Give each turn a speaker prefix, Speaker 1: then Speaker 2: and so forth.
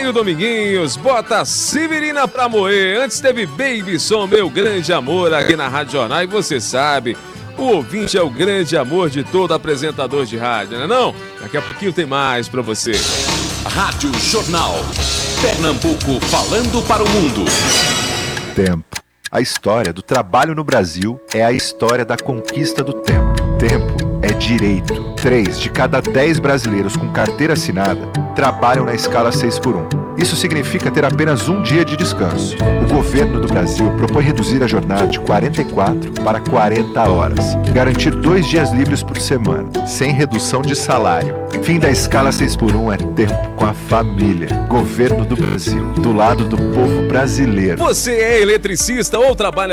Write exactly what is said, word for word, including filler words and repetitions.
Speaker 1: aí o Dominguinhos, bota a Severina pra moer. Antes teve Baby Som, meu grande amor, aqui na Rádio Jornal. E você sabe, o ouvinte é o grande amor de todo apresentador de rádio, não é não? Daqui a pouquinho tem mais pra você.
Speaker 2: Rádio Jornal. Pernambuco falando para o mundo.
Speaker 3: Tempo. A história do trabalho no Brasil é a história da conquista do tempo. Tempo é direito. Três de cada dez brasileiros com carteira assinada trabalham na escala seis por um. Isso significa ter apenas um dia de descanso. O governo do Brasil propõe reduzir a jornada de quarenta e quatro para quarenta horas. Garantir dois dias livres por semana, sem redução de salário. Fim da escala seis por um é tempo com a família. Governo do Brasil, do lado do povo brasileiro.
Speaker 1: Você é eletricista ou trabalha